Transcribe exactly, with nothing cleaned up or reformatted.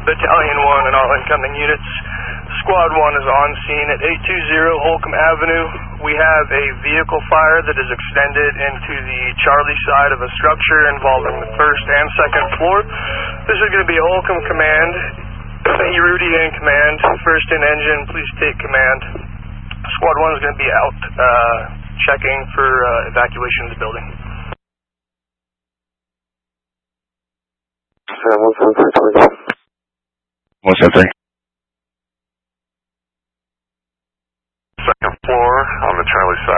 Battalion one and all incoming units. Squad one is on scene at eight two zero Holcomb Avenue. We have a vehicle fire that is extended into the Charlie side of a structure involving the first and second floor. This is going to be Holcomb Command. Rudy in command. First in engine, please take command. Squad one is going to be out uh, checking for uh, evacuation of the building. one seven three. one seven three. Second floor on the Charlie side.